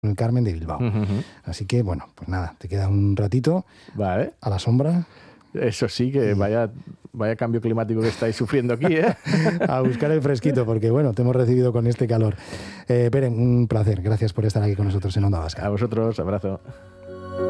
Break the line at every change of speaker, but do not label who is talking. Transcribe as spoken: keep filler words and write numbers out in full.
el Carmen de Bilbao.
Uh-huh.
Así que, bueno, pues nada, te queda un ratito
vale.
a la sombra.
Eso sí, que vaya, vaya cambio climático que estáis sufriendo aquí, ¿eh?
A buscar el fresquito, porque bueno, te hemos recibido con este calor. Eh, Peren, un placer. Gracias por estar aquí con nosotros en Onda Vasca.
A vosotros, abrazo.